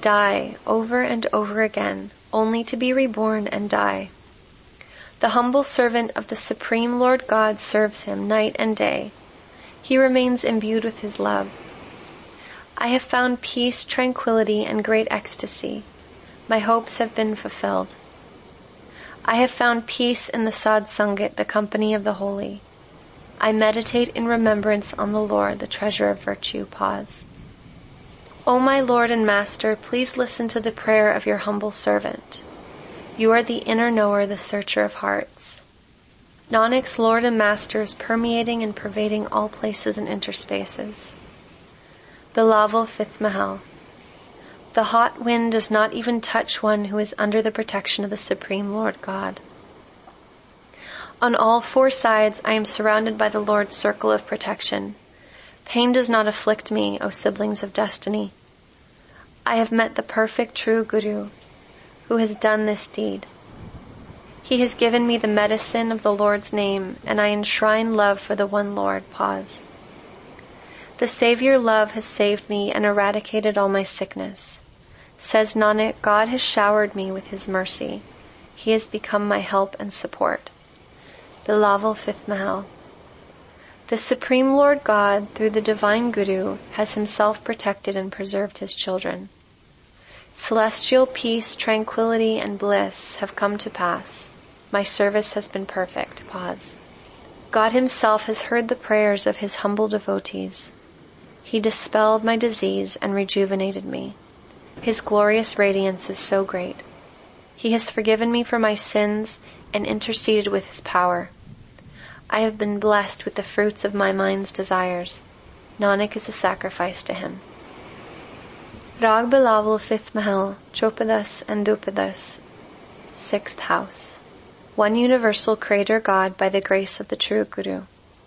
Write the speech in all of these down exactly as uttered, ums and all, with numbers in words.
die over and over again, only to be reborn and die. The humble servant of the Supreme Lord God serves him night and day. He remains imbued with his love. I have found peace, tranquility, and great ecstasy. My hopes have been fulfilled. I have found peace in the Sad Sangat, the company of the holy. I meditate in remembrance on the Lord, the treasure of virtue. Pause. O my Lord and Master, please listen to the prayer of your humble servant. You are the inner knower, the searcher of hearts. Nanak's Lord and Master is permeating and pervading all places and interspaces. Bilawal Fifth Mahal. The hot wind does not even touch one who is under the protection of the Supreme Lord God. On all four sides I am surrounded by the Lord's circle of protection. Pain does not afflict me, O siblings of destiny. I have met the perfect true Guru, who has done this deed. He has given me the medicine of the Lord's name, and I enshrine love for the one Lord. Pause. The Savior love has saved me and eradicated all my sickness. Says Nanak, God has showered me with his mercy. He has become my help and support. Bilawal Fifth Mahal. The Supreme Lord God, through the Divine Guru, has himself protected and preserved his children. Celestial peace, tranquility, and bliss have come to pass. My service has been perfect. Pause. God himself has heard the prayers of his humble devotees. He dispelled my disease and rejuvenated me. His glorious radiance is so great. He has forgiven me for my sins and interceded with his power. I have been blessed with the fruits of my mind's desires. Nanak is a sacrifice to him. Rag Bilawal Fifth Mahal, Chopadas and Dupadas, Sixth House. One universal Creator God by the grace of the true Guru.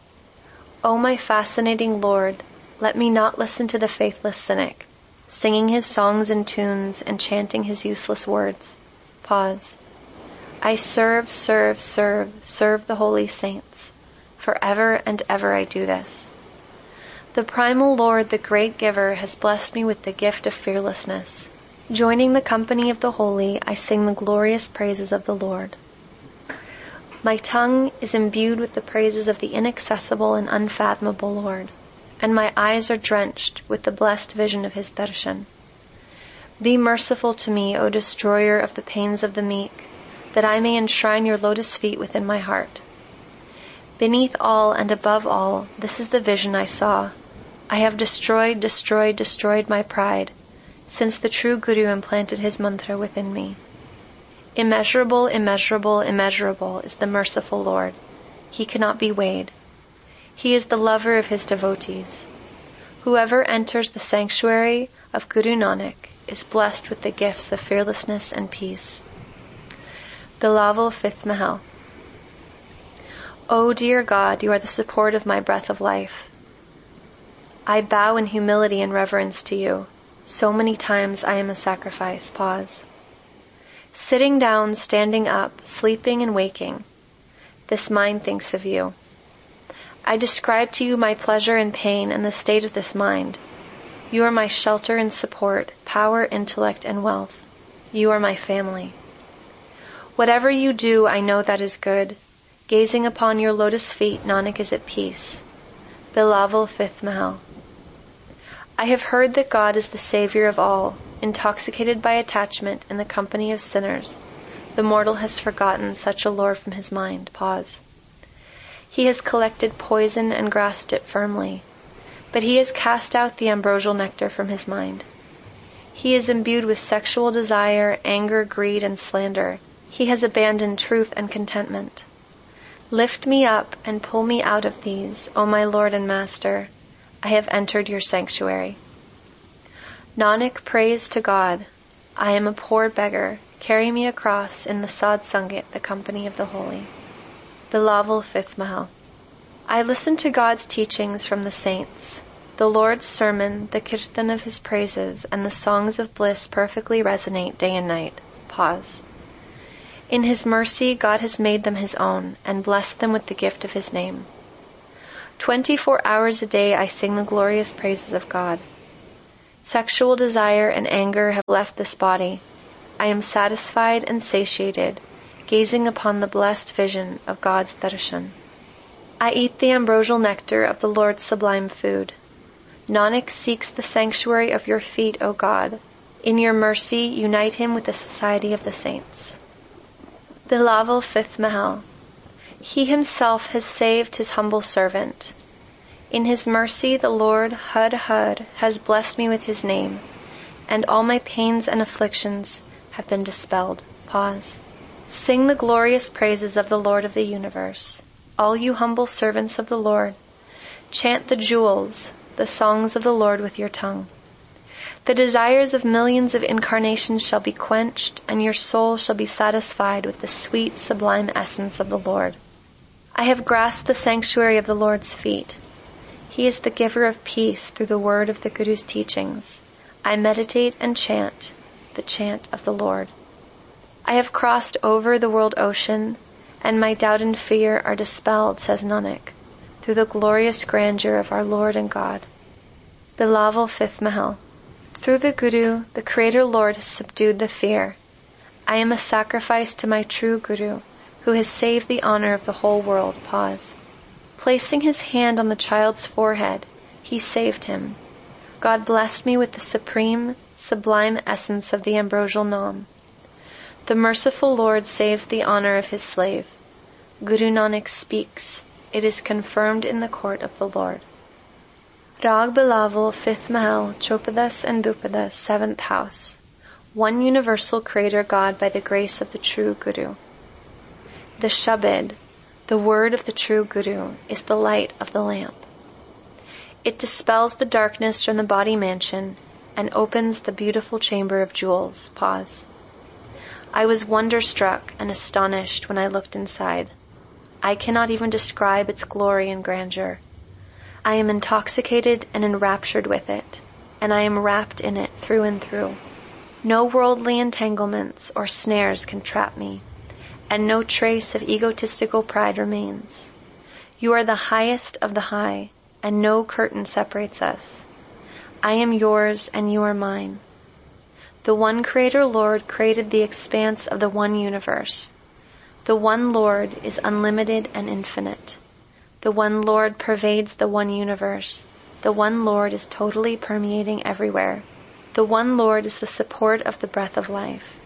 O my fascinating Lord, let me not listen to the faithless cynic, singing his songs and tunes and chanting his useless words. Pause. I serve, serve, serve, serve the holy saints. Forever and ever I do this. The primal Lord, the great giver, has blessed me with the gift of fearlessness. Joining the company of the holy, I sing the glorious praises of the Lord. My tongue is imbued with the praises of the inaccessible and unfathomable Lord, and my eyes are drenched with the blessed vision of his darshan. Be merciful to me, O destroyer of the pains of the meek, that I may enshrine your lotus feet within my heart. Beneath all and above all, this is the vision I saw. I have destroyed, destroyed, destroyed my pride, since the true Guru implanted his mantra within me. Immeasurable, immeasurable, immeasurable is the merciful Lord. He cannot be weighed. He is the lover of his devotees. Whoever enters the sanctuary of Guru Nanak is blessed with the gifts of fearlessness and peace. Bilawal Fifth Mahal. O dear God, you are the support of my breath of life. I bow in humility and reverence to you. So many times I am a sacrifice. Pause. Sitting down, standing up, sleeping and waking, this mind thinks of you. I describe to you my pleasure and pain and the state of this mind. You are my shelter and support, power, intellect, and wealth. You are my family. Whatever you do, I know that is good. Gazing upon your lotus feet, Nanak is at peace. Bilawal Fifth Mahal. I have heard that God is the Savior of all. Intoxicated by attachment in the company of sinners, the mortal has forgotten such a lore from his mind. Pause. He has collected poison and grasped it firmly, but he has cast out the ambrosial nectar from his mind. He is imbued with sexual desire, anger, greed, and slander. He has abandoned truth and contentment. Lift me up and pull me out of these, O my Lord and Master. I have entered your sanctuary. Nanak prays to God, I am a poor beggar. Carry me across in the Sad Sangat, the company of the holy. Bilawal Fifth Mahal. I listen to God's teachings from the saints. The Lord's sermon, the kirtan of his praises, and the songs of bliss perfectly resonate day and night. Pause. In his mercy, God has made them his own and blessed them with the gift of his name. Twenty-four hours a day I sing the glorious praises of God. Sexual desire and anger have left this body. I am satisfied and satiated, gazing upon the blessed vision of God's darshan. I eat the ambrosial nectar of the Lord's sublime food. Nanak seeks the sanctuary of your feet, O God. In your mercy, unite him with the society of the saints. Bilaval Fifth Mahal. He himself has saved his humble servant. In his mercy, the Lord Hud Hud has blessed me with his name, and all my pains and afflictions have been dispelled. Pause. Sing the glorious praises of the Lord of the universe. All you humble servants of the Lord, chant the jewels, the songs of the Lord with your tongue. The desires of millions of incarnations shall be quenched, and your soul shall be satisfied with the sweet, sublime essence of the Lord. I have grasped the sanctuary of the Lord's feet. He is the giver of peace through the word of the Guru's teachings. I meditate and chant the chant of the Lord. I have crossed over the world ocean, and my doubt and fear are dispelled, says Nanak, through the glorious grandeur of our Lord and God. Bilaval Fifth Mahal. Through the Guru, the Creator Lord has subdued the fear. I am a sacrifice to my true Guru, who has saved the honor of the whole world. Pause. Placing his hand on the child's forehead, he saved him. God blessed me with the supreme, sublime essence of the ambrosial Nam. The merciful Lord saves the honor of his slave. Guru Nanak speaks. It is confirmed in the court of the Lord. Rag Bilaval, Fifth Mahal, Chopadas and Dupadas, Seventh House. One universal Creator God by the grace of the true Guru. The Shabad, the word of the true Guru, is the light of the lamp. It dispels the darkness from the body mansion and opens the beautiful chamber of jewels. Pause. I was wonderstruck and astonished when I looked inside. I cannot even describe its glory and grandeur. I am intoxicated and enraptured with it, and I am wrapped in it through and through. No worldly entanglements or snares can trap me, and no trace of egotistical pride remains. You are the highest of the high, and no curtain separates us. I am yours and you are mine. The one Creator Lord created the expanse of the one universe. The one Lord is unlimited and infinite. The one Lord pervades the one universe. The one Lord is totally permeating everywhere. The one Lord is the support of the breath of life.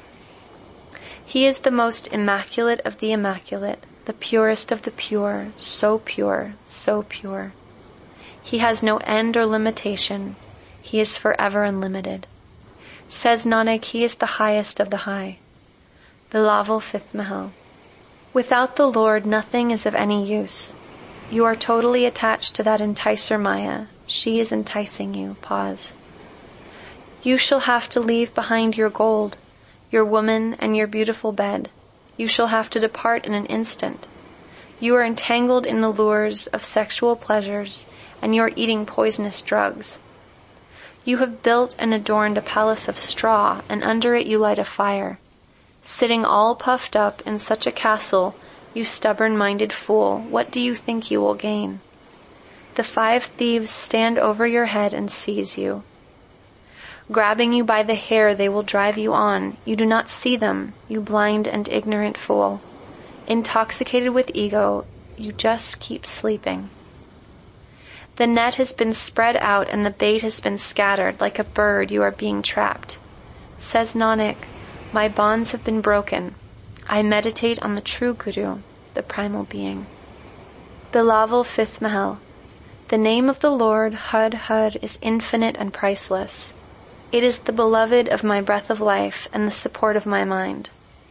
He is the most immaculate of the immaculate, the purest of the pure, so pure, so pure. He has no end or limitation. He is forever unlimited. Says Nanak, he is the highest of the high. Bilaval Fifth Mahal. Without the Lord, nothing is of any use. You are totally attached to that enticer Maya. She is enticing you. Pause. You shall have to leave behind your gold, your woman, and your beautiful bed. You shall have to depart in an instant. You are entangled in the lures of sexual pleasures, and you are eating poisonous drugs. You have built and adorned a palace of straw, and under it you light a fire. Sitting all puffed up in such a castle, you stubborn-minded fool, what do you think you will gain? The five thieves stand over your head and seize you. Grabbing you by the hair, they will drive you on. You do not see them, you blind and ignorant fool. Intoxicated with ego, you just keep sleeping. The net has been spread out and the bait has been scattered. Like a bird, you are being trapped. Says Nanak, my bonds have been broken. I meditate on the true Guru, the primal being. Bilaval Fifth Mahal. The name of the Lord, Hud Hud, is infinite and priceless. It is the beloved of my breath of life and the support of my mind.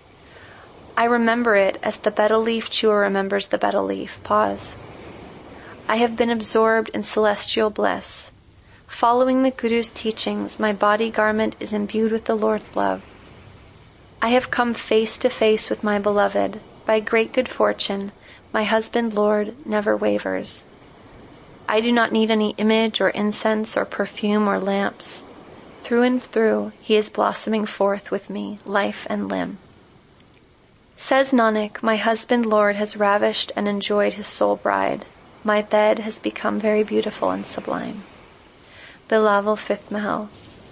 I remember it as the betel leaf chewer remembers the betel leaf. Pause. I have been absorbed in celestial bliss. Following the Guru's teachings, my body garment is imbued with the Lord's love. I have come face to face with my beloved. By great good fortune, my husband Lord never wavers. I do not need any image or incense or perfume or lamps. Through and through, he is blossoming forth with me, life and limb. Says Nanak, my husband Lord has ravished and enjoyed his soul bride. My bed has become very beautiful and sublime. Bilaval Fifth Mahal.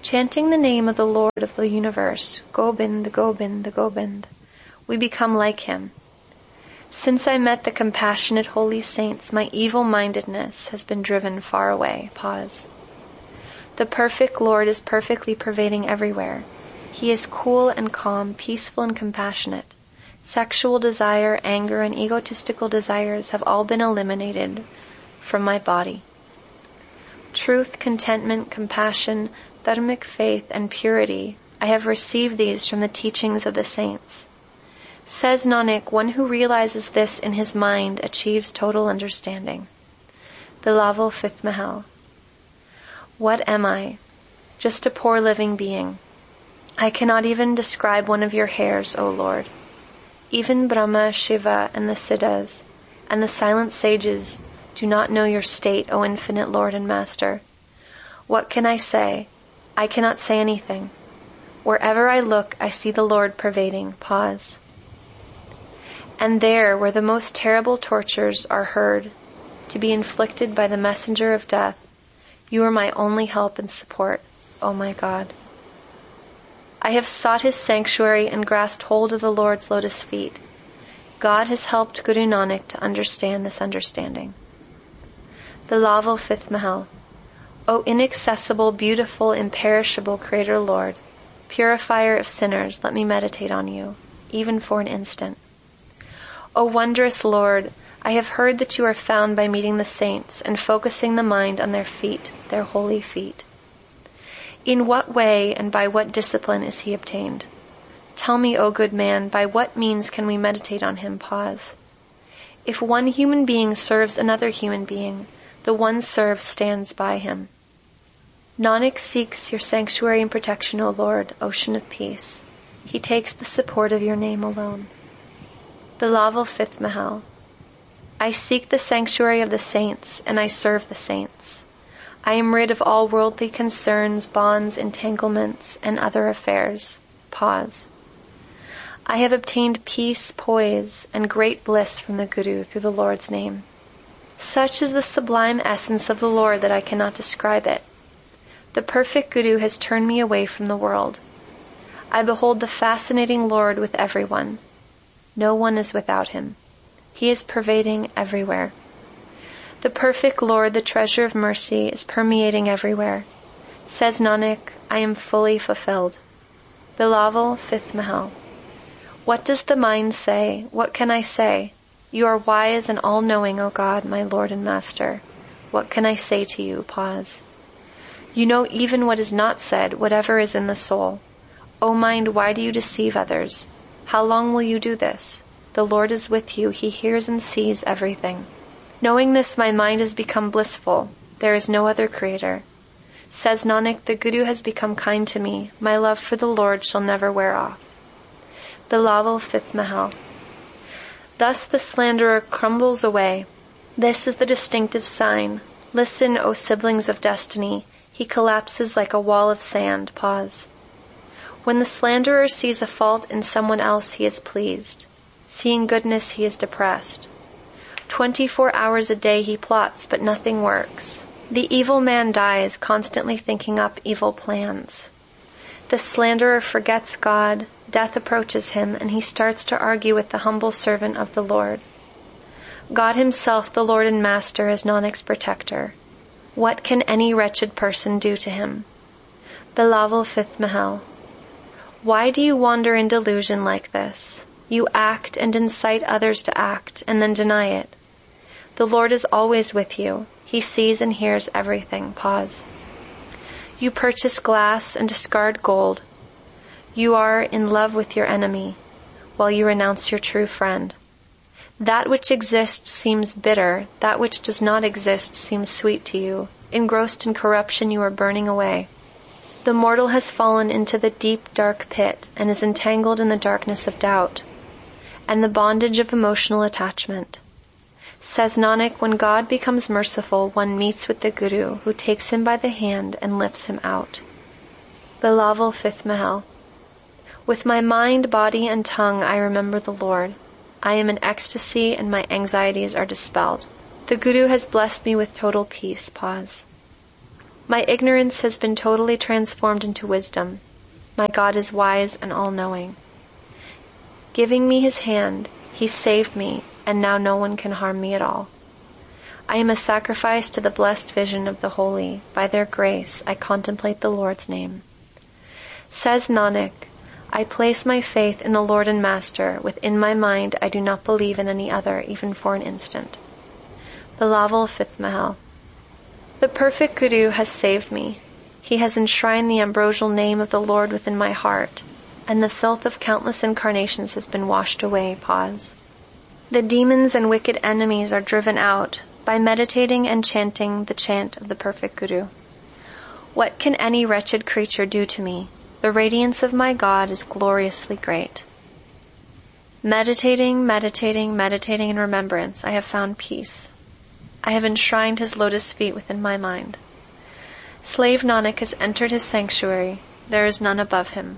Chanting the name of the Lord of the universe, Gobind, Gobind, Gobind, we become like him. Since I met the compassionate holy saints, my evil-mindedness has been driven far away. Pause. The perfect Lord is perfectly pervading everywhere. He is cool and calm, peaceful and compassionate. Sexual desire, anger, and egotistical desires have all been eliminated from my body. Truth, contentment, compassion, dharmic faith, and purity, I have received these from the teachings of the saints. Says Nanak, one who realizes this in his mind achieves total understanding. Bilawal Fifth Mahal. What am I? Just a poor living being. I cannot even describe one of your hairs, O Lord. Even Brahma, Shiva, and the Siddhas, and the silent sages do not know your state, O infinite Lord and Master. What can I say? I cannot say anything. Wherever I look, I see the Lord pervading. Pause. And there, where the most terrible tortures are heard to be inflicted by the messenger of death, you are my only help and support, O my God. I have sought his sanctuary and grasped hold of the Lord's lotus feet. God has helped Guru Nanak to understand this understanding. Bilawal Fifth Mahal. O inaccessible, beautiful, imperishable Creator Lord, purifier of sinners, let me meditate on you, even for an instant. O wondrous Lord, I have heard that you are found by meeting the saints and focusing the mind on their feet, their holy feet. In what way and by what discipline is he obtained? Tell me, O good man, by what means can we meditate on him? Pause. If one human being serves another human being, the one served stands by him. Nanak seeks your sanctuary and protection, O Lord, ocean of peace. He takes the support of your name alone. Bilawal Fifth Mahal. I seek the sanctuary of the saints, and I serve the saints. I am rid of all worldly concerns, bonds, entanglements, and other affairs. Pause. I have obtained peace, poise, and great bliss from the Guru through the Lord's name. Such is the sublime essence of the Lord that I cannot describe it. The perfect Guru has turned me away from the world. I behold the fascinating Lord with everyone. No one is without him. He is pervading everywhere. The perfect Lord, the treasure of mercy, is permeating everywhere. Says Nanak, I am fully fulfilled. Bilawal Fifth Mahal. What does the mind say? What can I say? You are wise and all-knowing, O God, my Lord and Master. What can I say to you? Pause. You know even what is not said, whatever is in the soul. O mind, why do you deceive others? How long will you do this? The Lord is with you. He hears and sees everything. Knowing this, my mind has become blissful. There is no other creator. Says Nanak, the Guru has become kind to me. My love for the Lord shall never wear off. Bilawal Fifth Mahal. Thus the slanderer crumbles away. This is the distinctive sign. Listen, O siblings of destiny. He collapses like a wall of sand. Pause. When the slanderer sees a fault in someone else, he is pleased. Seeing goodness, he is depressed. Twenty-four hours a day he plots, but nothing works. The evil man dies, constantly thinking up evil plans. The slanderer forgets God, death approaches him, and he starts to argue with the humble servant of the Lord. God himself, the Lord and Master, is Nanak's protector. What can any wretched person do to him? Bilawal Fifth Mahal. Why do you wander in delusion like this? You act and incite others to act, and then deny it. The Lord is always with you. He sees and hears everything. Pause. You purchase glass and discard gold. You are in love with your enemy, while you renounce your true friend. That which exists seems bitter. That which does not exist seems sweet to you. Engrossed in corruption, you are burning away. The mortal has fallen into the deep, dark pit and is entangled in the darkness of doubt and the bondage of emotional attachment. Says Nanak, when God becomes merciful, one meets with the Guru, who takes him by the hand and lifts him out. Bilawal Fifth Mahal. With my mind, body, and tongue I remember the Lord. I am in ecstasy and my anxieties are dispelled. The Guru has blessed me with total peace. Pause. My ignorance has been totally transformed into wisdom. My God is wise and all-knowing. Giving me his hand, he saved me, and now no one can harm me at all. I am a sacrifice to the blessed vision of the holy. By their grace, I contemplate the Lord's name. Says Nanak, I place my faith in the Lord and Master. Within my mind, I do not believe in any other, even for an instant. Bilaval Fifth Mahal. The perfect Guru has saved me. He has enshrined the ambrosial name of the Lord within my heart, and the filth of countless incarnations has been washed away. Pause. The demons and wicked enemies are driven out by meditating and chanting the chant of the perfect Guru. What can any wretched creature do to me? The radiance of my God is gloriously great. Meditating, meditating, meditating in remembrance, I have found peace. I have enshrined his lotus feet within my mind. Slave Nanak has entered his sanctuary. There is none above him.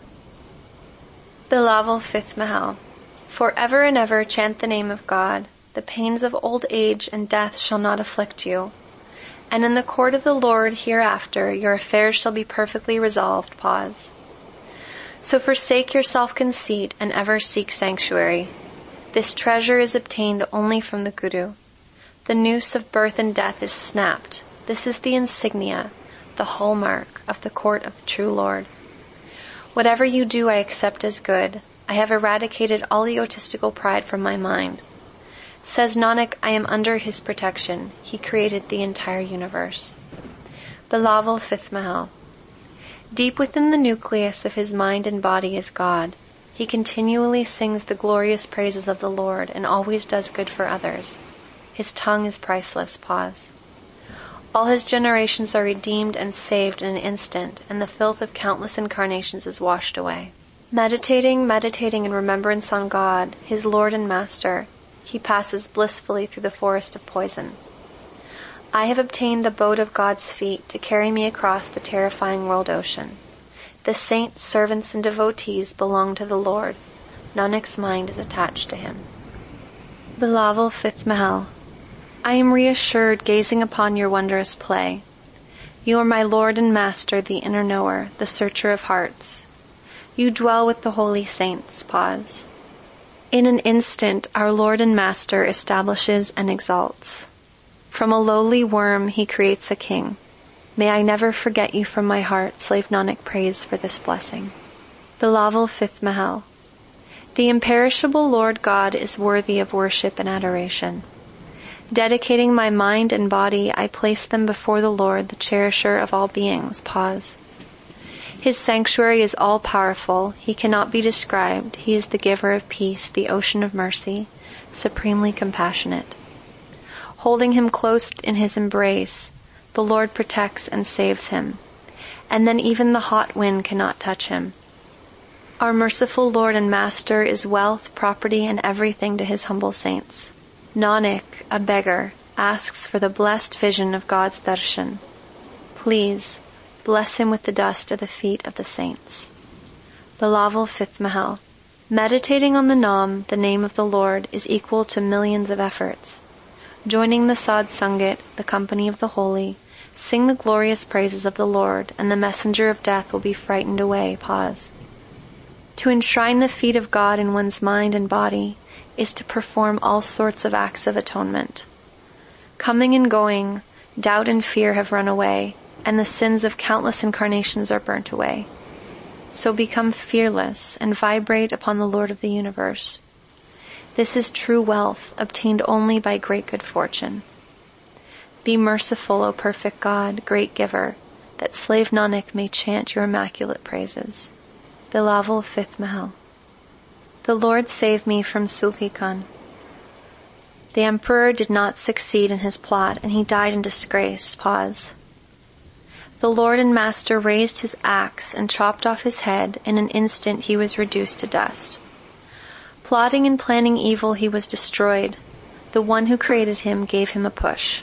Bilaval Fifth Mahal. Forever and ever chant the name of God. The pains of old age and death shall not afflict you. And in the court of the Lord hereafter, your affairs shall be perfectly resolved. Pause. So forsake your self-conceit and ever seek sanctuary. This treasure is obtained only from the Guru. The noose of birth and death is snapped. This is the insignia, the hallmark of the court of the true Lord. Whatever you do, I accept as good. I have eradicated all egotistical pride from my mind. Says Nanak, I am under his protection. He created the entire universe. Bilaval Fifth Mahal. Deep within the nucleus of his mind and body is God. He continually sings the glorious praises of the Lord and always does good for others. His tongue is priceless. Pause. All his generations are redeemed and saved in an instant, and the filth of countless incarnations is washed away. Meditating, meditating in remembrance on God, his Lord and Master, he passes blissfully through the forest of poison. I have obtained the boat of God's feet to carry me across the terrifying world ocean. The saints, servants, and devotees belong to the Lord. Nanak's mind is attached to him. Bilaval Fifth Mahal. I am reassured gazing upon your wondrous play. You are my Lord and Master, the inner knower, the searcher of hearts. You dwell with the holy saints. Pause. In an instant, our Lord and Master establishes and exalts. From a lowly worm, he creates a king. May I never forget you from my heart. Slave Nanak prays for this blessing. Bilaval Fifth Mahal. The imperishable Lord God is worthy of worship and adoration. Dedicating my mind and body, I place them before the Lord, the cherisher of all beings. Pause. His sanctuary is all-powerful. He cannot be described. He is the giver of peace, the ocean of mercy, supremely compassionate. Holding him close in his embrace, the Lord protects and saves him. And then even the hot wind cannot touch him. Our merciful Lord and Master is wealth, property, and everything to his humble saints. Nanak, a beggar, asks for the blessed vision of God's darshan. Please, bless him with the dust of the feet of the saints. Bilaval Fifth Mahal. Meditating on the Nam, the name of the Lord, is equal to millions of efforts. Joining the Sad Sangat, the company of the holy, sing the glorious praises of the Lord, and the messenger of death will be frightened away. Pause. To enshrine the feet of God in one's mind and body is to perform all sorts of acts of atonement. Coming and going, doubt and fear have run away, and the sins of countless incarnations are burnt away. So become fearless and vibrate upon the Lord of the universe. This is true wealth, obtained only by great good fortune. Be merciful, O perfect God, great giver, that slave Nanak may chant your immaculate praises. Bilaval Fifth Mahal. The Lord save me from Sulhi Khan. The emperor did not succeed in his plot, and he died in disgrace. Pause. The Lord and Master raised his axe and chopped off his head. In an instant he was reduced to dust. Plotting and planning evil, he was destroyed. The one who created him gave him a push.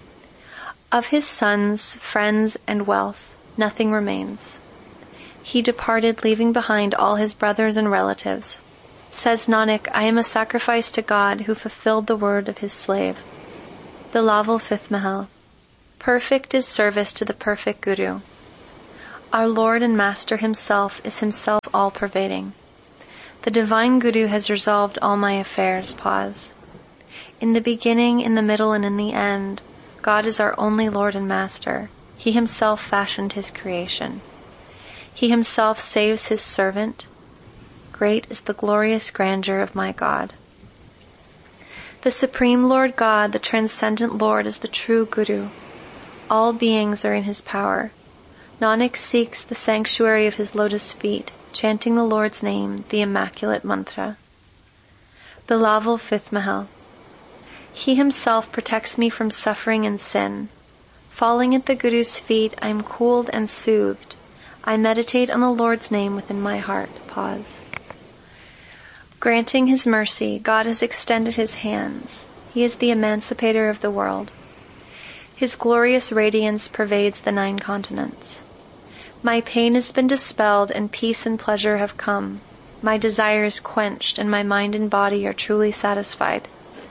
Of his sons, friends, and wealth, nothing remains. He departed, leaving behind all his brothers and relatives. Says Nanak, I am a sacrifice to God who fulfilled the word of his slave. Bilaval Fifth Mahal. Perfect is service to the perfect Guru. Our Lord and Master himself is himself all-pervading. The divine Guru has resolved all my affairs. Pause. In the beginning, in the middle, and in the end, God is our only Lord and Master. He himself fashioned his creation. He himself saves his servant. Great is the glorious grandeur of my God. The Supreme Lord God, the Transcendent Lord, is the true Guru. All beings are in his power. Nanak seeks the sanctuary of his lotus feet, chanting the Lord's name, the Immaculate Mantra. Bilaval Fifth Mahal. He himself protects me from suffering and sin. Falling at the Guru's feet, I am cooled and soothed. I meditate on the Lord's name within my heart. Pause. Granting his mercy, God has extended his hands. He is the emancipator of the world. His glorious radiance pervades the nine continents. My pain has been dispelled and peace and pleasure have come. My desire is quenched and my mind and body are truly satisfied.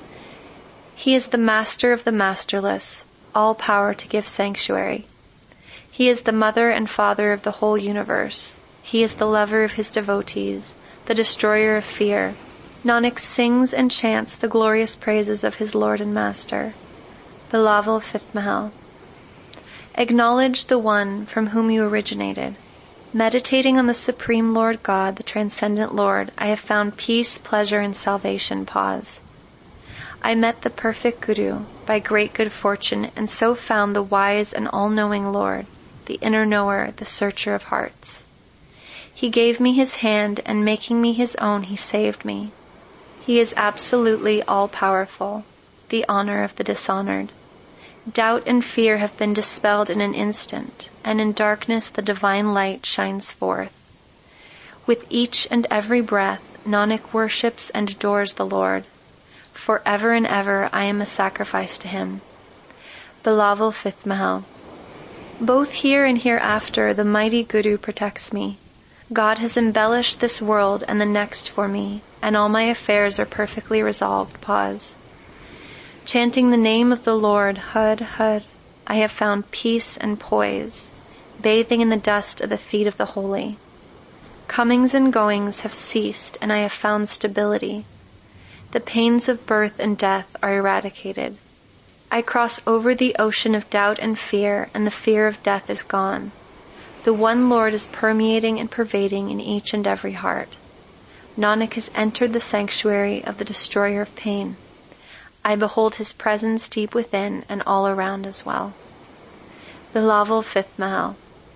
He is the master of the masterless, all power to give sanctuary. He is the mother and father of the whole universe. He is the lover of his devotees, the destroyer of fear. Nanak sings and chants the glorious praises of his Lord and Master. Bilaval Fifth Mahal. Acknowledge the One from whom you originated. Meditating on the Supreme Lord God, the Transcendent Lord, I have found peace, pleasure, and salvation. Pause. I met the perfect Guru by great good fortune, and so found the wise and all-knowing Lord, the inner knower, the searcher of hearts. He gave me his hand, and making me his own, he saved me. He is absolutely all-powerful, the honor of the dishonored. Doubt and fear have been dispelled in an instant, and in darkness the divine light shines forth. With each and every breath, Nanak worships and adores the Lord. Forever and ever I am a sacrifice to him. Bilaval Fifth Mahal. Both here and hereafter the mighty Guru protects me. God has embellished this world and the next for me, and all my affairs are perfectly resolved. Pause. Chanting the name of the Lord, Hud, Hud, I have found peace and poise, bathing in the dust of the feet of the holy. Comings and goings have ceased, and I have found stability. The pains of birth and death are eradicated. I cross over the ocean of doubt and fear, and the fear of death is gone. The one Lord is permeating and pervading in each and every heart. Nanak has entered the sanctuary of the destroyer of pain. I behold his presence deep within and all around as well. Bilaval Fifth Mahal.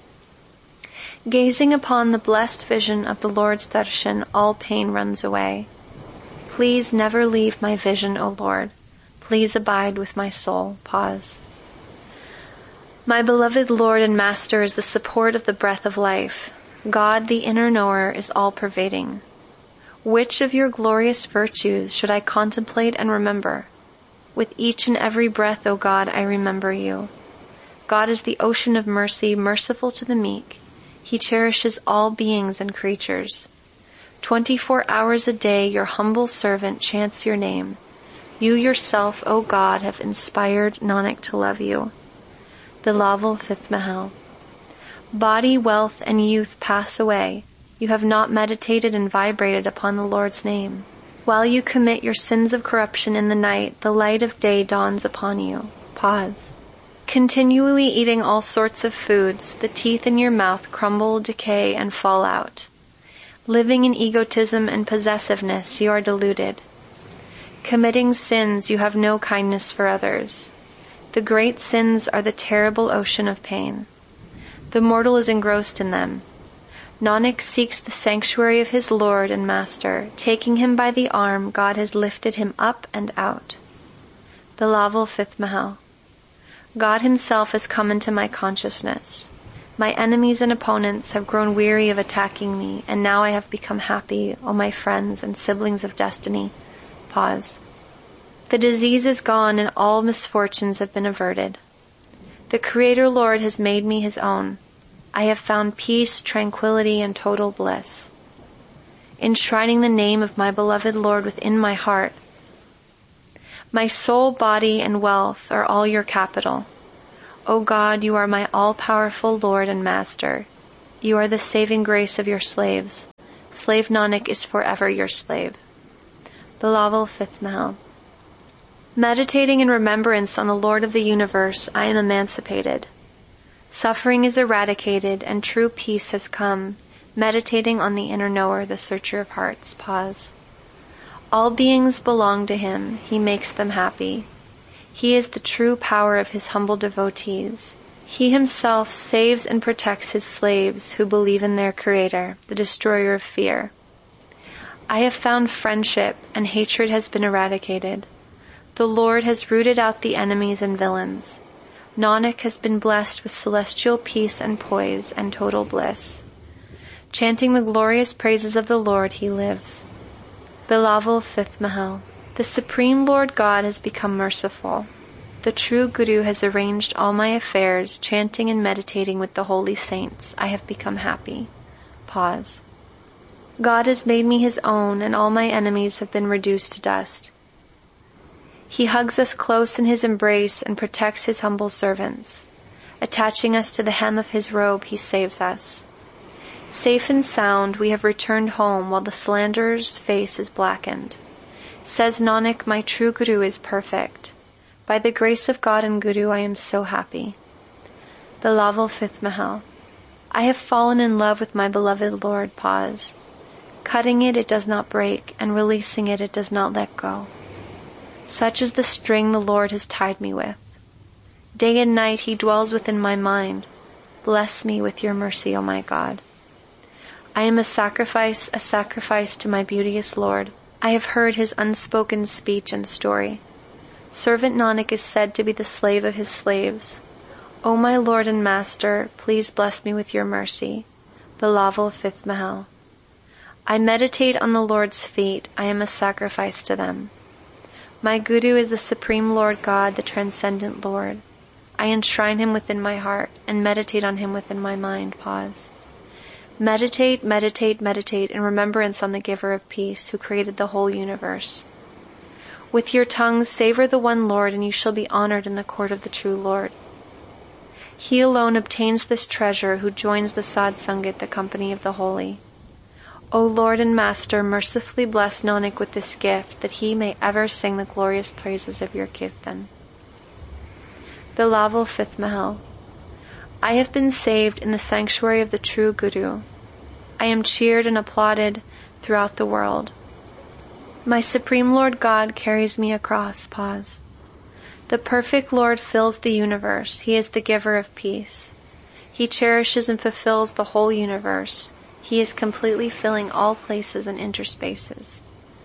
Gazing upon the blessed vision of the Lord's darshan, all pain runs away. Please never leave my vision, O Lord. Please abide with my soul. Pause. My beloved Lord and Master is the support of the breath of life. God, the inner knower, is all-pervading. Which of your glorious virtues should I contemplate and remember? With each and every breath, O God, I remember you. God is the ocean of mercy, merciful to the meek. He cherishes all beings and creatures. Twenty-four hours a day, your humble servant chants your name. You yourself, O God, have inspired Nanak to love you. Bilaval Fifth Mahal. Body, wealth, and youth pass away. You have not meditated and vibrated upon the Lord's name. While you commit your sins of corruption in the night, the light of day dawns upon you. Pause. Continually eating all sorts of foods, the teeth in your mouth crumble, decay, and fall out. Living in egotism and possessiveness, you are deluded. Committing sins, you have no kindness for others. The great sins are the terrible ocean of pain. The mortal is engrossed in them. Nanak seeks the sanctuary of his Lord and Master. Taking him by the arm, God has lifted him up and out. Bilaval Fifth Mahal. God himself has come into my consciousness. My enemies and opponents have grown weary of attacking me, and now I have become happy, O my friends and siblings of destiny. Pause. The disease is gone and all misfortunes have been averted. The Creator Lord has made me his own. I have found peace, tranquility, and total bliss. Enshrining the name of my beloved Lord within my heart, my soul, body, and wealth are all your capital. O God, you are my all-powerful Lord and Master. You are the saving grace of your slaves. Slave Nanak is forever your slave. Bilawal Fifth Mahal. Meditating in remembrance on the Lord of the universe, I am emancipated. Suffering is eradicated and true peace has come. Meditating on the inner knower, the searcher of hearts. Pause. All beings belong to him. He makes them happy. He is the true power of his humble devotees. He himself saves and protects his slaves who believe in their Creator, the destroyer of fear. I have found friendship, and hatred has been eradicated. The Lord has rooted out the enemies and villains. Nanak has been blessed with celestial peace and poise and total bliss. Chanting the glorious praises of the Lord, he lives. Bilawal Fifth Mahal. The Supreme Lord God has become merciful. The true Guru has arranged all my affairs. Chanting and meditating with the holy saints, I have become happy. Pause. God has made me his own, and all my enemies have been reduced to dust. He hugs us close in his embrace and protects his humble servants. Attaching us to the hem of his robe, he saves us. Safe and sound, we have returned home while the slanderer's face is blackened. Says Nanak, my true Guru is perfect. By the grace of God and Guru, I am so happy. Bilawal Fifth Mahal. I have fallen in love with my beloved Lord. Pause. Cutting it, it does not break, and releasing it, it does not let go. Such is the string the Lord has tied me with. Day and night he dwells within my mind. Bless me with your mercy, O my God. I am a sacrifice, a sacrifice to my beauteous Lord. I have heard his unspoken speech and story. Servant Nanak is said to be the slave of his slaves. O my Lord and Master, please bless me with your mercy. Bilawal Fifth Mahal. I meditate on the Lord's feet. I am a sacrifice to them. My Guru is the Supreme Lord God, the Transcendent Lord. I enshrine him within my heart and meditate on him within my mind. Pause. Meditate, meditate, meditate in remembrance on the Giver of Peace, who created the whole universe. With your tongues savor the one Lord, and you shall be honored in the court of the true Lord. He alone obtains this treasure who joins the Sad Sangat, the company of the holy. O Lord and Master, mercifully bless Nanak with this gift, that he may ever sing the glorious praises of your Kirtan. Bilawal Fifth Mahal. I have been saved in the sanctuary of the true Guru. I am cheered and applauded throughout the world. My Supreme Lord God carries me across. Pause. The perfect Lord fills the universe. He is the giver of peace. He cherishes and fulfills the whole universe. He is completely filling all places and interspaces.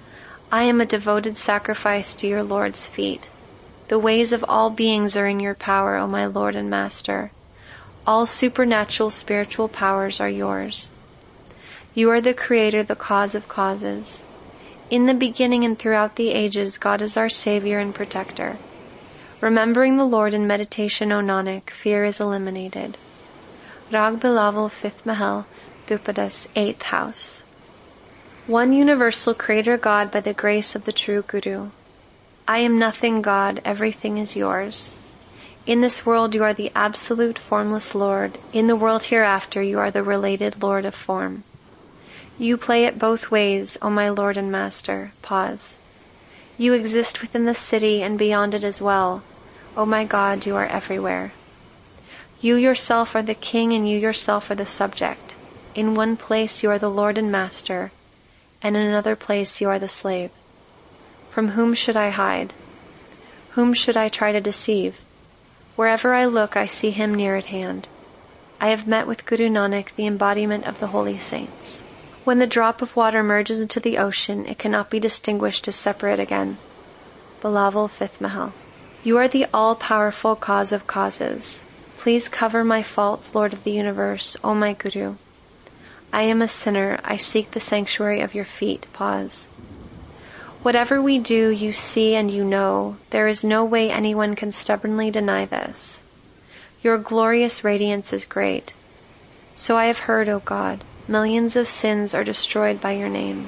I am a devoted sacrifice to your Lord's feet. The ways of all beings are in your power, O my Lord and Master. All supernatural spiritual powers are yours. You are the Creator, the cause of causes. In the beginning and throughout the ages, God is our Savior and Protector. Remembering the Lord in meditation, O Nanak, fear is eliminated. Rag Bilawal Fifth Mahal, Drupadas Eighth House. One universal Creator God by the grace of the true Guru. I am nothing, God, everything is yours. In this world you are the absolute formless Lord. In the world hereafter you are the related Lord of form. You play it both ways, O my Lord and Master. Pause. You exist within the city and beyond it as well. O my God, you are everywhere. You yourself are the king and you yourself are the subject. In one place you are the Lord and Master, and in another place you are the slave. From whom should I hide? Whom should I try to deceive? Wherever I look, I see him near at hand. I have met with Guru Nanak, the embodiment of the holy saints. When the drop of water merges into the ocean, it cannot be distinguished as separate again. Bilawal Fifth Mahal. You are the all-powerful cause of causes. Please cover my faults, Lord of the universe, O my Guru. I am a sinner. I seek the sanctuary of your feet. Pause. Whatever we do, you see and you know. There is no way anyone can stubbornly deny this. Your glorious radiance is great. So I have heard, O God, millions of sins are destroyed by your name.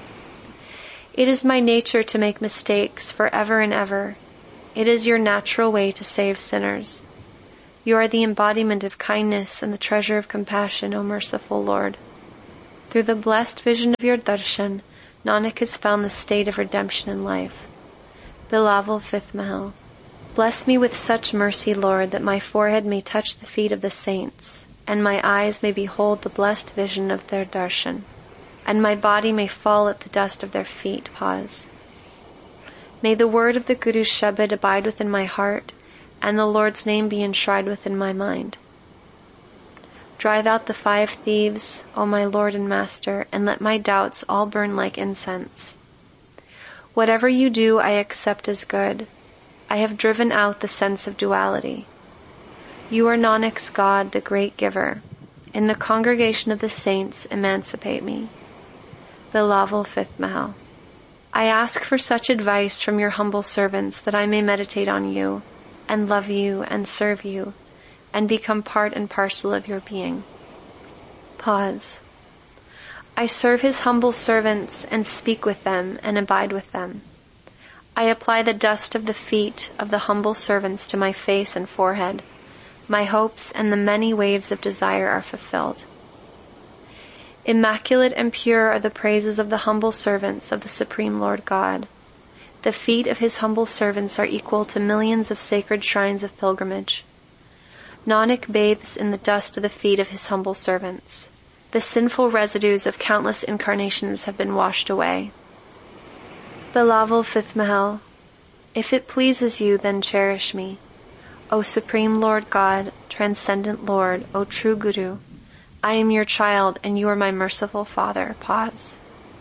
It is my nature to make mistakes forever and ever. It is your natural way to save sinners. You are the embodiment of kindness and the treasure of compassion, O merciful Lord. Through the blessed vision of your darshan, Nanak has found the state of redemption in life. Bilaval fifth Mahal. Bless me with such mercy, Lord, that my forehead may touch the feet of the saints, and my eyes may behold the blessed vision of their darshan, and my body may fall at the dust of their feet. Pause. May the word of the Guru's Shabad abide within my heart, and the Lord's name be enshrined within my mind. Drive out the five thieves, O my Lord and Master, and let my doubts all burn like incense. Whatever you do, I accept as good. I have driven out the sense of duality. You are Nanak's God, the great giver. In the congregation of the saints, emancipate me. Bilaval fifth Mahal. I ask for such advice from your humble servants that I may meditate on you, and love you, and serve you, and become part and parcel of your being. Pause. I serve his humble servants and speak with them and abide with them. I apply the dust of the feet of the humble servants to my face and forehead. My hopes and the many waves of desire are fulfilled. Immaculate and pure are the praises of the humble servants of the Supreme Lord God. The feet of his humble servants are equal to millions of sacred shrines of pilgrimage. Nanak bathes in the dust of the feet of his humble servants. The sinful residues of countless incarnations have been washed away. Bilaval fifth Mahal. If it pleases you, then cherish me. O Supreme Lord God, Transcendent Lord, O True Guru, I am your child and you are my merciful Father. Pause.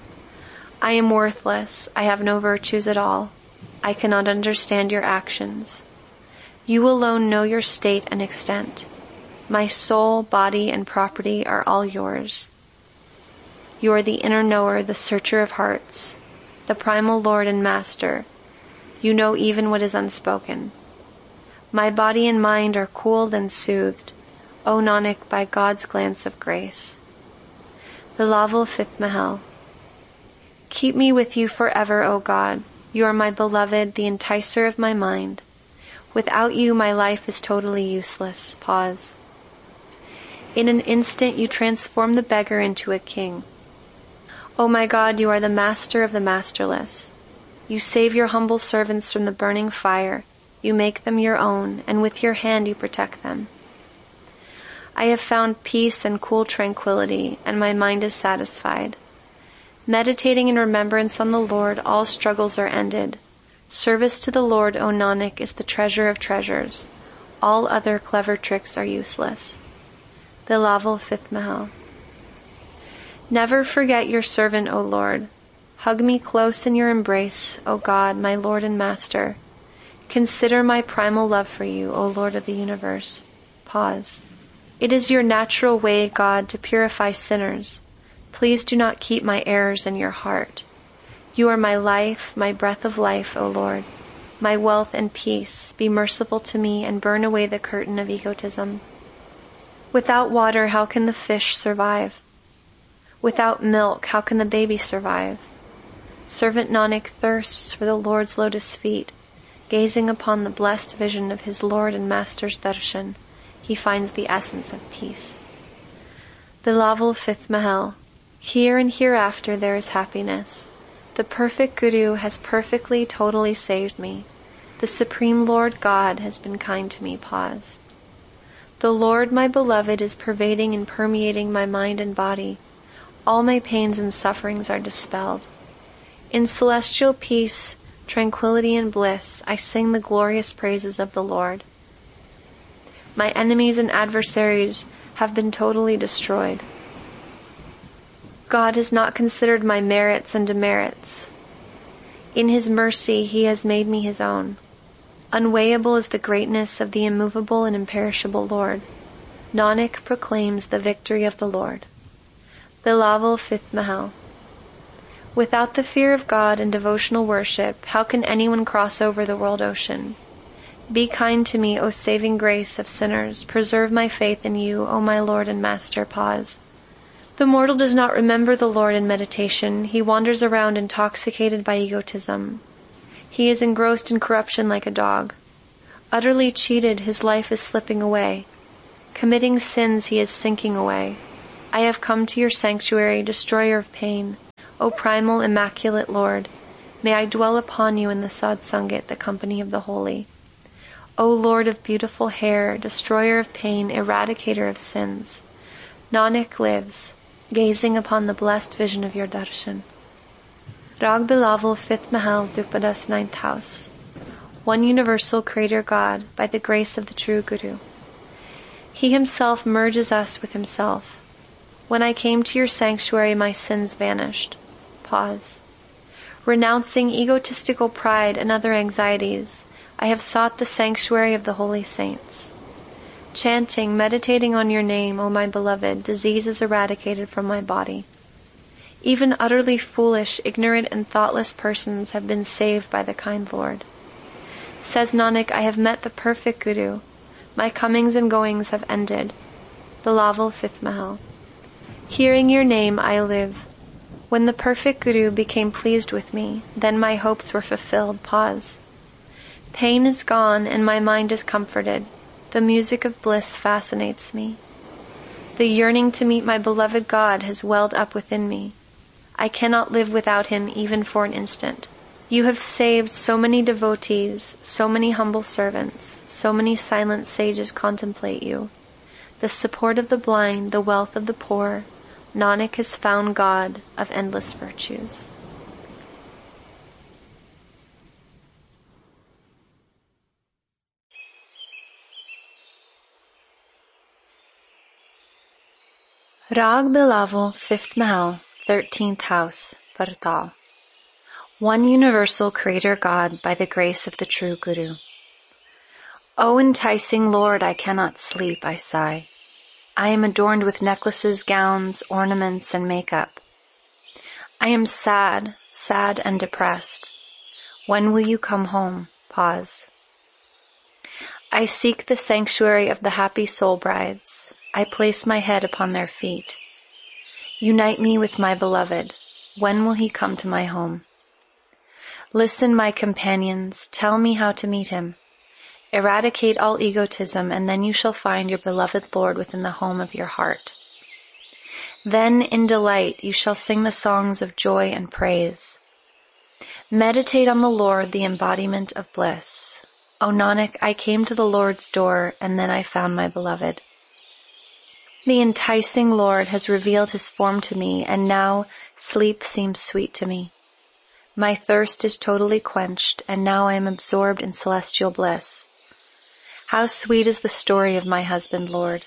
I am worthless. I have no virtues at all. I cannot understand your actions. You alone know your state and extent. My soul, body, and property are all yours. You are the inner knower, the searcher of hearts, the primal Lord and Master. You know even what is unspoken. My body and mind are cooled and soothed, O Nanak, by God's glance of grace. Bilaval fifth Mahal. Keep me with you forever, O God. You are my beloved, the enticer of my mind. Without you, my life is totally useless. Pause. In an instant, you transform the beggar into a king. O my God, you are the master of the masterless. You save your humble servants from the burning fire. You make them your own, and with your hand you protect them. I have found peace and cool tranquility, and my mind is satisfied. Meditating in remembrance on the Lord, all struggles are ended. Service to the Lord, O Nanak, is the treasure of treasures. All other clever tricks are useless. Bilaval fifth Mahal. Never forget your servant, O Lord. Hug me close in your embrace, O God, my Lord and Master. Consider my primal love for you, O Lord of the universe. Pause. It is your natural way, God, to purify sinners. Please do not keep my errors in your heart. You are my life, my breath of life, O Lord. My wealth and peace, be merciful to me and burn away the curtain of egotism. Without water, how can the fish survive? Without milk, how can the baby survive? Servant Nanak thirsts for the Lord's lotus feet. Gazing upon the blessed vision of his Lord and Master's darshan, he finds the essence of peace. Bilaval fifth Mahal. Here and hereafter there is happiness. The perfect Guru has perfectly, totally saved me. The Supreme Lord God has been kind to me. Pause. The Lord, my beloved, is pervading and permeating my mind and body. All my pains and sufferings are dispelled. In celestial peace, tranquility, and bliss, I sing the glorious praises of the Lord. My enemies and adversaries have been totally destroyed. God has not considered my merits and demerits. In his mercy, he has made me his own. Unweighable is the greatness of the immovable and imperishable Lord. Nanak proclaims the victory of the Lord. Bilaval fifth Mahal. Without the fear of God and devotional worship, how can anyone cross over the world ocean? Be kind to me, O saving grace of sinners. Preserve my faith in you, O my Lord and Master. Pause. The mortal does not remember the Lord in meditation. He wanders around intoxicated by egotism. He is engrossed in corruption like a dog. Utterly cheated, his life is slipping away. Committing sins, he is sinking away. I have come to your sanctuary, destroyer of pain. O primal, immaculate Lord, may I dwell upon you in the Satsangit, the company of the holy. O Lord of beautiful hair, destroyer of pain, eradicator of sins. Nanak lives, gazing upon the blessed vision of your darshan. Rag Bilaval, fifth Mahal, Drupadas, ninth house. One universal Creator God, by the grace of the true Guru. He himself merges us with himself. When I came to your sanctuary, my sins vanished. Pause. Renouncing egotistical pride and other anxieties, I have sought the sanctuary of the holy saints. Chanting, meditating on your name, O my beloved, disease is eradicated from my body. Even utterly foolish, ignorant, and thoughtless persons have been saved by the kind Lord. Says Nanak, I have met the perfect Guru. My comings and goings have ended. Bilaval, fifth Mahal. Hearing your name, I live. When the perfect Guru became pleased with me, then my hopes were fulfilled. Pause. Pain is gone and my mind is comforted. The music of bliss fascinates me. The yearning to meet my beloved God has welled up within me. I cannot live without him even for an instant. You have saved so many devotees, so many humble servants, so many silent sages contemplate you. The support of the blind, the wealth of the poor, Nanak has found God of endless virtues. Rag Bilaval, fifth Mahal, thirteenth house, Partal. One universal Creator God, by the grace of the true Guru. O enticing Lord, I cannot sleep, I sigh. I am adorned with necklaces, gowns, ornaments, and makeup. I am sad, sad and depressed. When will you come home? Pause. I seek the sanctuary of the happy soul brides. I place my head upon their feet. Unite me with my beloved. When will he come to my home? Listen, my companions, tell me how to meet him. Eradicate all egotism, and then you shall find your beloved Lord within the home of your heart. Then, in delight, you shall sing the songs of joy and praise. Meditate on the Lord, the embodiment of bliss. O Nanak, I came to the Lord's door, and then I found my beloved. The enticing Lord has revealed his form to me, and now sleep seems sweet to me. My thirst is totally quenched, and now I am absorbed in celestial bliss. How sweet is the story of my husband, Lord.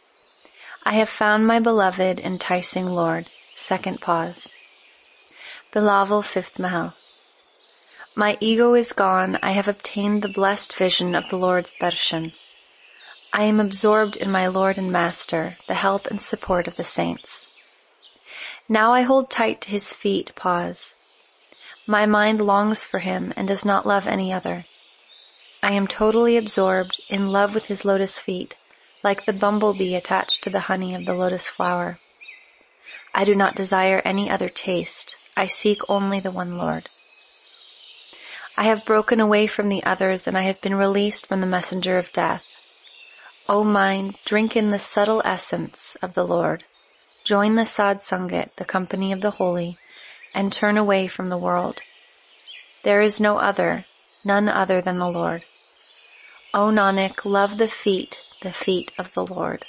I have found my beloved, enticing Lord. Second pause. Bilaval, fifth Mahal. My ego is gone. I have obtained the blessed vision of the Lord's darshan. I am absorbed in my Lord and Master, the help and support of the saints. Now I hold tight to his feet. Pause. My mind longs for him and does not love any other. I am totally absorbed, in love with his lotus feet, like the bumblebee attached to the honey of the lotus flower. I do not desire any other taste. I seek only the one Lord. I have broken away from the others, and I have been released from the messenger of death. O mind, drink in the subtle essence of the Lord. Join the Satsangit, the company of the holy, and turn away from the world. There is no other, none other than the Lord. O Nanak, love the feet, the feet of the Lord.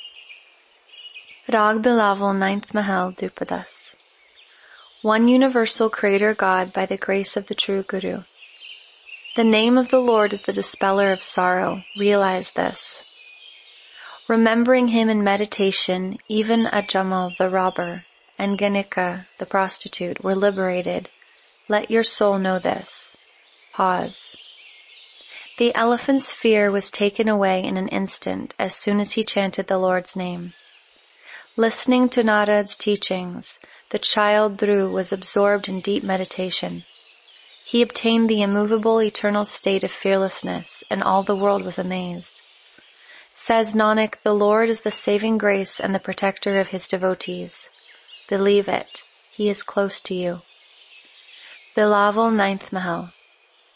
Rag Bilaval, ninth Mahal, Drupadas. One universal Creator God, by the grace of the true Guru. The name of the Lord is the dispeller of sorrow. Realize this. Remembering him in meditation, even Ajamal the robber and Ganika the prostitute were liberated. Let your soul know this. Pause. The elephant's fear was taken away in an instant as soon as he chanted the Lord's name. Listening to Narad's teachings, the child Dhruv was absorbed in deep meditation. He obtained the immovable eternal state of fearlessness, and all the world was amazed. Says Nanak, the Lord is the saving grace and the protector of his devotees. Believe it, he is close to you. Bilaval, ninth Mahal.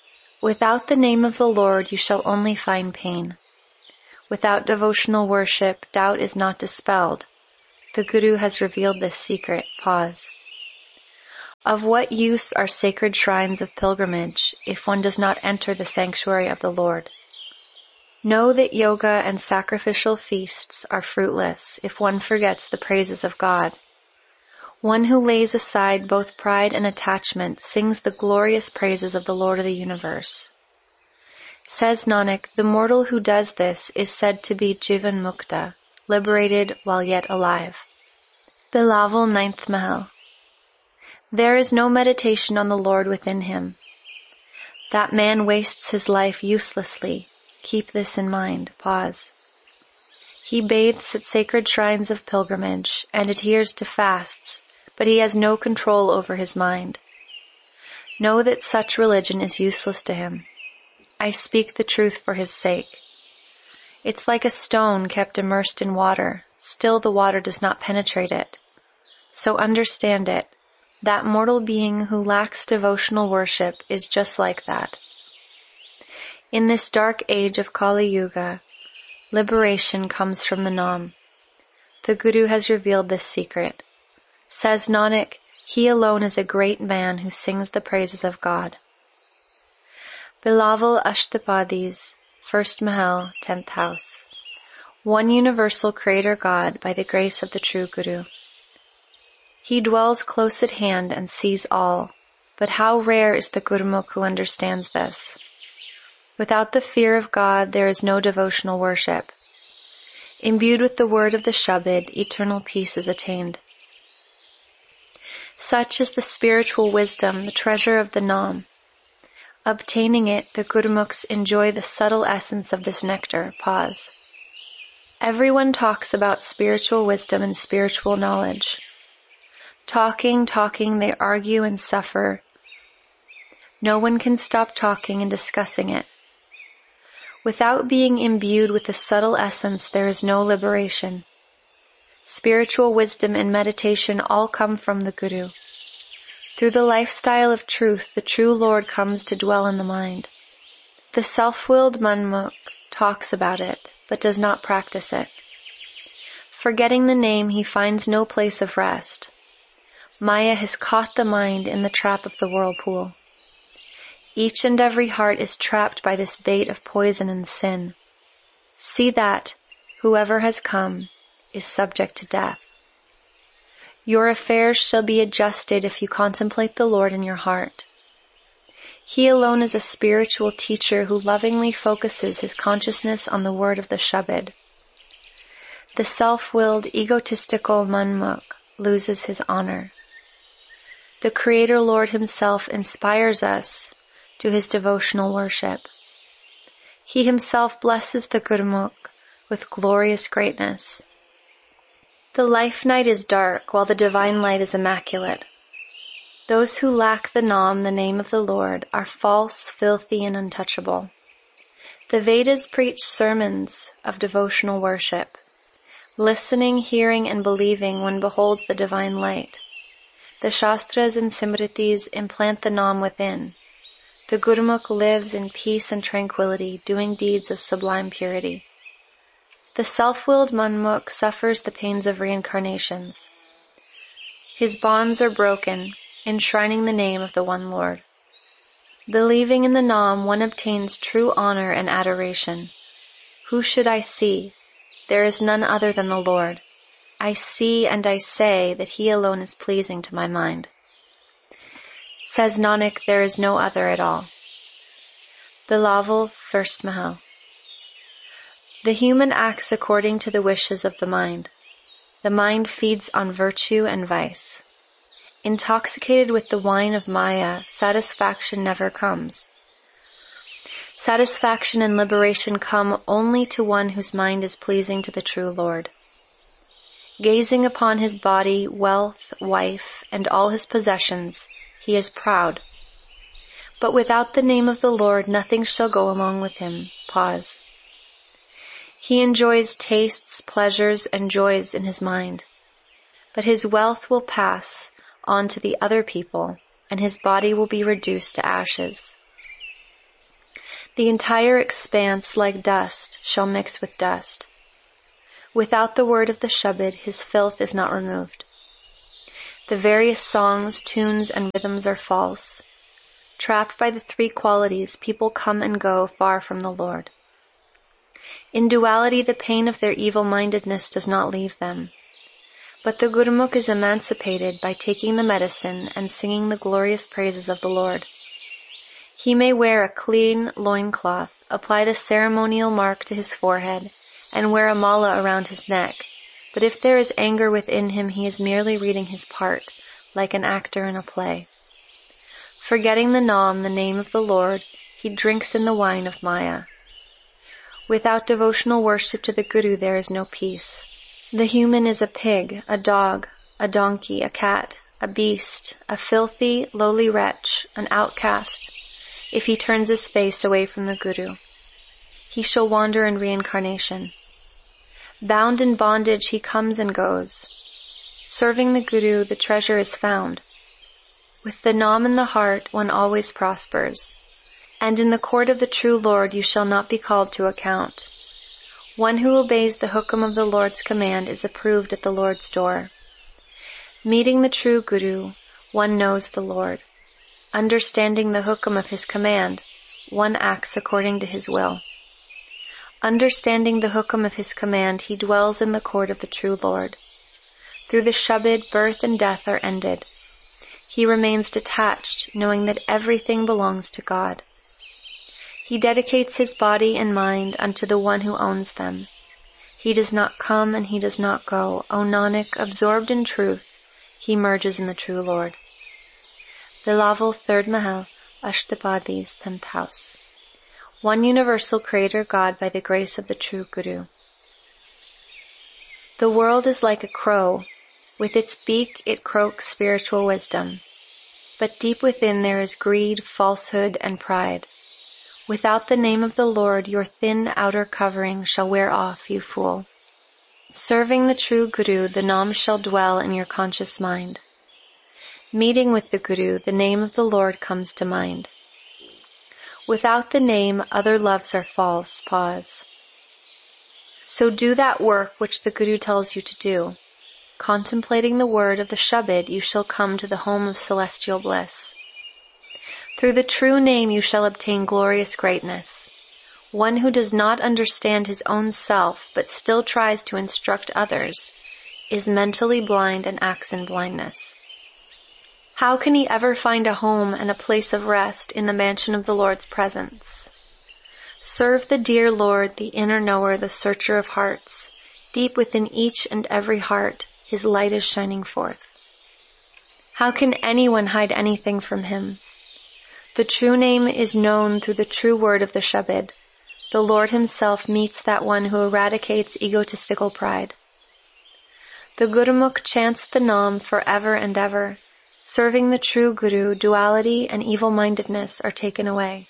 Without the name of the Lord you shall only find pain. Without devotional worship, doubt is not dispelled. The Guru has revealed this secret. Pause. Of what use are sacred shrines of pilgrimage if one does not enter the sanctuary of the Lord? Know that yoga and sacrificial feasts are fruitless if one forgets the praises of God. One who lays aside both pride and attachment sings the glorious praises of the Lord of the universe. Says Nanak, the mortal who does this is said to be Jivan Mukta, liberated while yet alive. Bilaval ninth Mahal. There is no meditation on the Lord within him. That man wastes his life uselessly. Keep this in mind. Pause. He bathes at sacred shrines of pilgrimage and adheres to fasts, but he has no control over his mind. Know that such religion is useless to him. I speak the truth for his sake. It's like a stone kept immersed in water, still the water does not penetrate it. So understand it. That mortal being who lacks devotional worship is just like that. In this dark age of Kali Yuga, liberation comes from the Nam. The Guru has revealed this secret. Says Nanak, he alone is a great man who sings the praises of God. Bilaval Ashtapadis, first Mahal, tenth house. One universal Creator God by the grace of the true Guru. He dwells close at hand and sees all, but how rare is the Gurmukh who understands this. Without the fear of God, there is no devotional worship. Imbued with the word of the Shabad, eternal peace is attained. Such is the spiritual wisdom, the treasure of the Nam. Obtaining it, the Gurmukhs enjoy the subtle essence of this nectar. Pause. Everyone talks about spiritual wisdom and spiritual knowledge. Talking, talking, they argue and suffer. No one can stop talking and discussing it. Without being imbued with the subtle essence, there is no liberation. Spiritual wisdom and meditation all come from the Guru. Through the lifestyle of truth, the true Lord comes to dwell in the mind. The self-willed Manmukh talks about it, but does not practice it. Forgetting the name, he finds no place of rest. Maya has caught the mind in the trap of the whirlpool. Each and every heart is trapped by this bait of poison and sin. See that whoever has come is subject to death. Your affairs shall be adjusted if you contemplate the Lord in your heart. He alone is a spiritual teacher who lovingly focuses his consciousness on the word of the Shabad. The self-willed, egotistical Manmukh loses his honor. The Creator Lord himself inspires us to his devotional worship. He himself blesses the Gurmukh with glorious greatness. The life night is dark, while the divine light is immaculate. Those who lack the Nam, the name of the Lord, are false, filthy, and untouchable. The Vedas preach sermons of devotional worship. Listening, hearing, and believing one beholds the divine light. The Shastras and Simritis implant the Nam within. The Gurmukh lives in peace and tranquility, doing deeds of sublime purity. The self-willed Manmukh suffers the pains of reincarnations. His bonds are broken, enshrining the name of the one Lord. Believing in the Nam, one obtains true honor and adoration. Who should I see? There is none other than the Lord. I see and I say that he alone is pleasing to my mind. Says Nanak, there is no other at all. Bilaval, first Mahal. The human acts according to the wishes of the mind. The mind feeds on virtue and vice. Intoxicated with the wine of Maya, satisfaction never comes. Satisfaction and liberation come only to one whose mind is pleasing to the true Lord. Gazing upon his body, wealth, wife, and all his possessions, he is proud. But without the name of the Lord, nothing shall go along with him. Pause. He enjoys tastes, pleasures, and joys in his mind. But his wealth will pass on to the other people, and his body will be reduced to ashes. The entire expanse, like dust, shall mix with dust. Without the word of the Shabad, his filth is not removed. The various songs, tunes, and rhythms are false. Trapped by the three qualities, people come and go far from the Lord. In duality, the pain of their evil-mindedness does not leave them. But the Gurmukh is emancipated by taking the medicine and singing the glorious praises of the Lord. He may wear a clean loincloth, apply the ceremonial mark to his forehead, and wear a mala around his neck, but if there is anger within him, he is merely reading his part, like an actor in a play. Forgetting the Nam, the name of the Lord, he drinks in the wine of Maya. Without devotional worship to the Guru, there is no peace. The human is a pig, a dog, a donkey, a cat, a beast, a filthy, lowly wretch, an outcast, if he turns his face away from the Guru. He shall wander in reincarnation. Bound in bondage, he comes and goes. Serving the Guru, the treasure is found. With the Nam in the heart, one always prospers. And in the court of the true Lord, you shall not be called to account. One who obeys the hukam of the Lord's command is approved at the Lord's door. Meeting the true Guru, one knows the Lord. Understanding the hukam of his command, one acts according to his will. Understanding the hukam of his command, he dwells in the court of the true Lord. Through the Shabad, birth and death are ended. He remains detached, knowing that everything belongs to God. He dedicates his body and mind unto the one who owns them. He does not come and he does not go. O Nanak, absorbed in truth, he merges in the true Lord. Bilaval, third Mahal, Ashtapadis, tenth house. One universal creator God by the grace of the true Guru. The world is like a crow. With its beak it croaks spiritual wisdom. But deep within there is greed, falsehood, and pride. Without the name of the Lord, your thin outer covering shall wear off, you fool. Serving the true Guru, the Nam shall dwell in your conscious mind. Meeting with the Guru, the name of the Lord comes to mind. Without the name, other loves are false. Pause. So do that work which the Guru tells you to do. Contemplating the word of the Shabad, you shall come to the home of celestial bliss. Through the true name you shall obtain glorious greatness. One who does not understand his own self, but still tries to instruct others, is mentally blind and acts in blindness. How can he ever find a home and a place of rest in the mansion of the Lord's presence? Serve the dear Lord, the inner knower, the searcher of hearts. Deep within each and every heart, his light is shining forth. How can anyone hide anything from him? The true name is known through the true word of the Shabad. The Lord himself meets that one who eradicates egotistical pride. The Gurmukh chants the Nam forever and ever. Serving the true Guru, duality and evil-mindedness are taken away.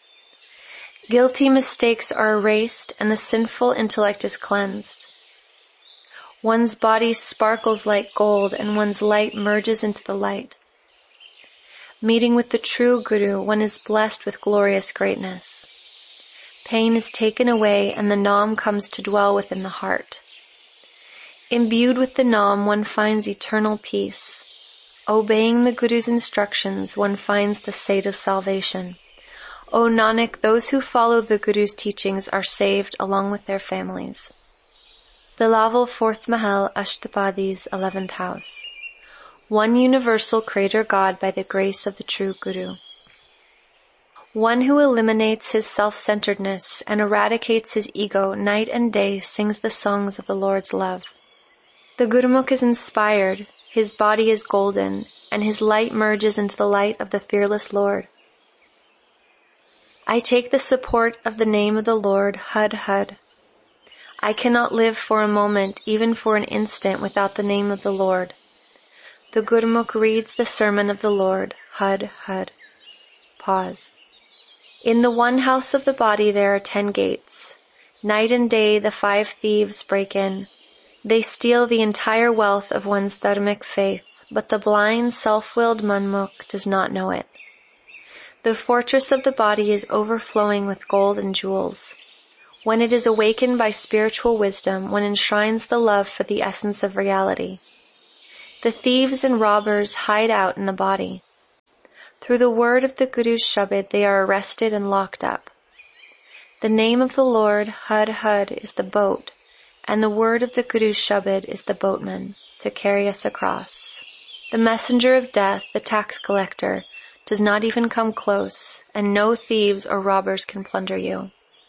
Guilty mistakes are erased and the sinful intellect is cleansed. One's body sparkles like gold and one's light merges into the light. Meeting with the true Guru, one is blessed with glorious greatness. Pain is taken away and the Nam comes to dwell within the heart. Imbued with the Nam, one finds eternal peace. Obeying the Guru's instructions, one finds the state of salvation. O Nanak, those who follow the Guru's teachings are saved along with their families. Bilaval, fourth Mahal, Ashtapadis, eleventh house. One universal creator God by the grace of the true Guru. One who eliminates his self-centeredness and eradicates his ego night and day sings the songs of the Lord's love. The Gurmukh is inspired, his body is golden, and his light merges into the light of the fearless Lord. I take the support of the name of the Lord, Hud Hud. I cannot live for a moment, even for an instant, without the name of the Lord. The Gurmukh reads the sermon of the Lord, Hud Hud. Pause. In the one house of the body there are ten gates. Night and day the five thieves break in. They steal the entire wealth of one's dharmic faith, but the blind, self-willed Manmukh does not know it. The fortress of the body is overflowing with gold and jewels. When it is awakened by spiritual wisdom, one enshrines the love for the essence of reality. The thieves and robbers hide out in the body. Through the word of the Guru's Shabad, they are arrested and locked up. The name of the Lord, Hud Hud, is the boat, and the word of the Guru's Shabad is the boatman, to carry us across. The messenger of death, the tax collector, does not even come close, and no thieves or robbers can plunder you.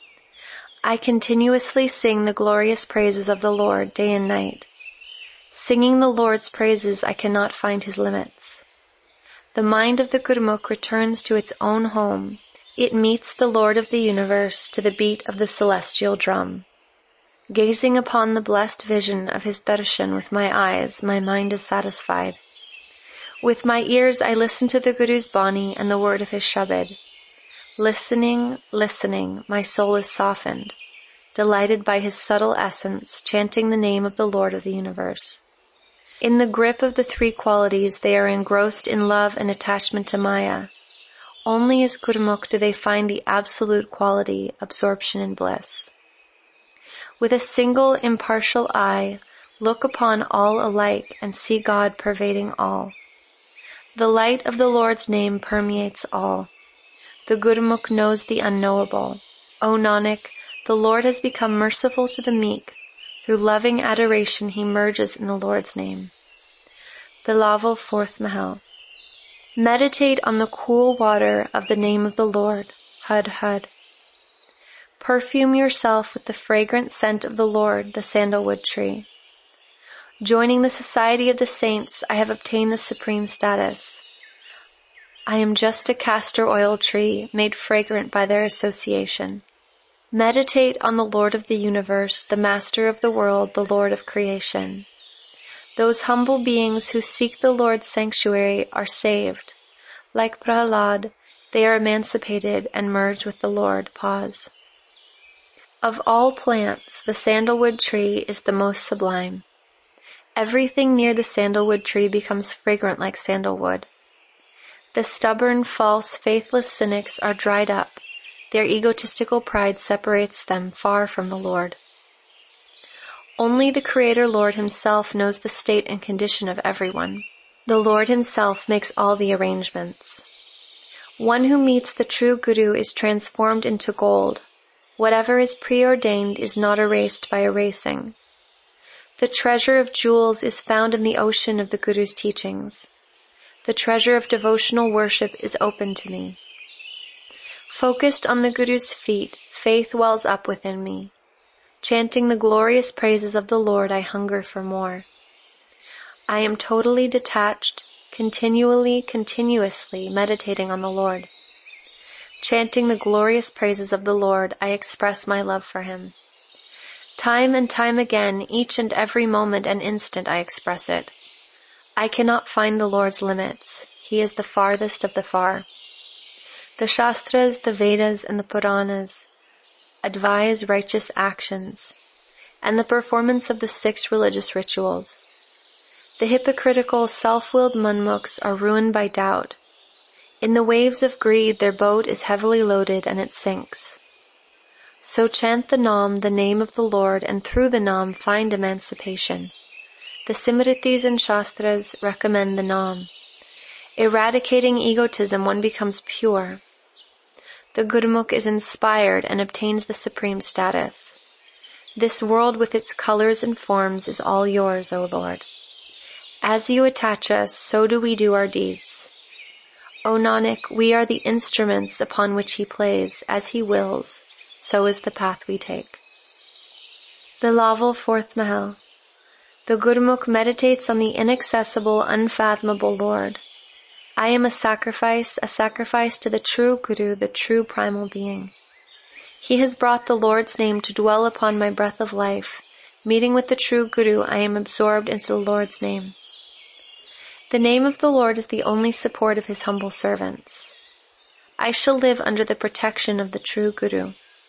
I continuously sing the glorious praises of the Lord day and night. Singing the Lord's praises, I cannot find his limits. The mind of the Gurmukh returns to its own home. It meets the Lord of the universe to the beat of the celestial drum. Gazing upon the blessed vision of his darshan with my eyes, my mind is satisfied. With my ears I listen to the Guru's Bani and the word of his Shabad. Listening, listening, my soul is softened, delighted by his subtle essence, chanting the name of the Lord of the universe. In the grip of the three qualities, they are engrossed in love and attachment to Maya. Only as Gurmukh do they find the absolute quality, absorption and bliss. With a single impartial eye, look upon all alike and see God pervading all. The light of the Lord's name permeates all. The Gurmukh knows the unknowable. O Nanak, the Lord has become merciful to the meek. Through loving adoration he merges in the Lord's name. Bilaval Fourth Mahal. Meditate on the cool water of the name of the Lord, Hud Hud. Perfume yourself with the fragrant scent of the Lord, the sandalwood tree. Joining the society of the saints, I have obtained the supreme status. I am just a castor oil tree made fragrant by their association. Meditate on the Lord of the universe, the Master of the world, the Lord of creation. Those humble beings who seek the Lord's sanctuary are saved. Like Prahlad, they are emancipated and merge with the Lord. Pause. Of all plants, the sandalwood tree is the most sublime. Everything near the sandalwood tree becomes fragrant like sandalwood. The stubborn, false, faithless cynics are dried up. Their egotistical pride separates them far from the Lord. Only the Creator Lord himself knows the state and condition of everyone. The Lord himself makes all the arrangements. One who meets the true Guru is transformed into gold. Whatever is preordained is not erased by erasing. The treasure of jewels is found in the ocean of the Guru's teachings. The treasure of devotional worship is open to me. Focused on the Guru's feet, faith wells up within me. Chanting the glorious praises of the Lord, I hunger for more. I am totally detached, continually, continuously meditating on the Lord. Chanting the glorious praises of the Lord, I express my love for him. Time and time again, each and every moment and instant I express it. I cannot find the Lord's limits. He is the farthest of the far. The Shastras, the Vedas, and the Puranas advise righteous actions and the performance of the six religious rituals. The hypocritical, self-willed Manmukhs are ruined by doubt. In the waves of greed, their boat is heavily loaded and it sinks. So chant the Nam, the name of the Lord, and through the Nam find emancipation. The Simritis and Shastras recommend the Nam. Eradicating egotism, one becomes pure. The Gurmukh is inspired and obtains the supreme status. This world with its colors and forms is all yours, O Lord. As you attach us, so do we do our deeds. O Nanak, we are the instruments upon which he plays, as he wills, so is the path we take. Bilaval Fourth Mahal. The Gurmukh meditates on the inaccessible, unfathomable Lord. I am a sacrifice, a sacrifice to the true Guru, the true primal being. He has brought the Lord's name to dwell upon my breath of life. Meeting with the true Guru, I am absorbed into the Lord's name. The name of the Lord is the only support of his humble servants. I shall live under the protection of the true Guru.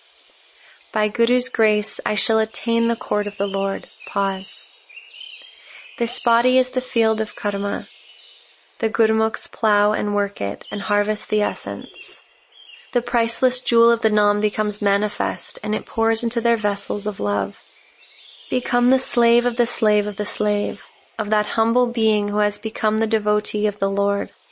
By Guru's grace, I shall attain the court of the Lord. Pause. This body is the field of karma. The Gurmukhs plow and work it and harvest the essence. The priceless jewel of the Nam becomes manifest, and it pours into their vessels of love. Become the slave of the slave of the slave, of that humble being who has become the devotee of the Lord.